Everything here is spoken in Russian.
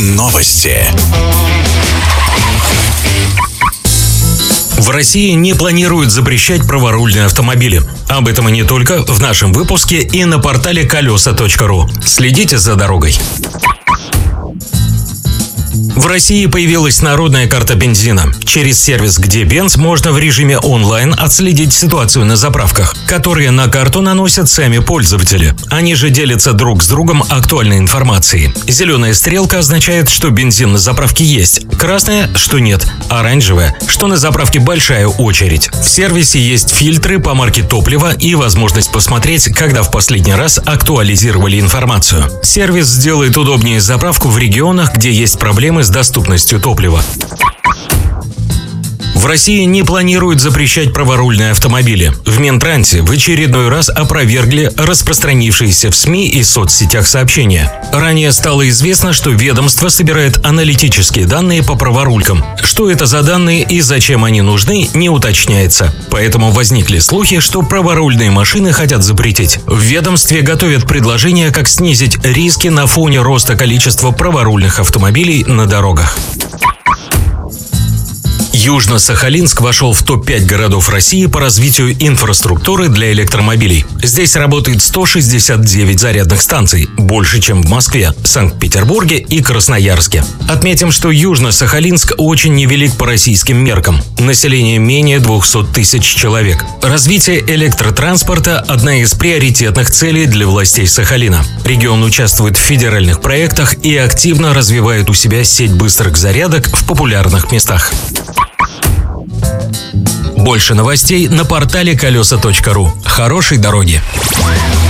Новости. В России не планируют запрещать праворульные автомобили. Об этом и не только в нашем выпуске и на портале колеса.ру. Следите за дорогой. В России появилась народная карта бензина. Через сервис «Где Бенз» можно в режиме онлайн отследить ситуацию на заправках, которые на карту наносят сами пользователи. Они же делятся друг с другом актуальной информацией. Зеленая стрелка означает, что бензин на заправке есть. Красная, что нет. Оранжевая, что на заправке большая очередь. В сервисе есть фильтры по марке топлива и возможность посмотреть, когда в последний раз актуализировали информацию. Сервис сделает удобнее заправку в регионах, где есть проблемы с доступностью топлива. В России не планируют запрещать праворульные автомобили. В Минтрансе в очередной раз опровергли распространившиеся в СМИ и соцсетях сообщения. Ранее стало известно, что ведомство собирает аналитические данные по праворулькам. Что это за данные и зачем они нужны, не уточняется. Поэтому возникли слухи, что праворульные машины хотят запретить. В ведомстве готовят предложение, как снизить риски на фоне роста количества праворульных автомобилей на дорогах. Южно-Сахалинск вошел в топ-5 городов России по развитию инфраструктуры для электромобилей. Здесь работает 169 зарядных станций, больше, чем в Москве, Санкт-Петербурге и Красноярске. Отметим, что Южно-Сахалинск очень невелик по российским меркам. Население менее 200 тысяч человек. Развитие электротранспорта – одна из приоритетных целей для властей Сахалина. Регион участвует в федеральных проектах и активно развивает у себя сеть быстрых зарядок в популярных местах. Больше новостей на портале колеса.ру. Хорошей дороги!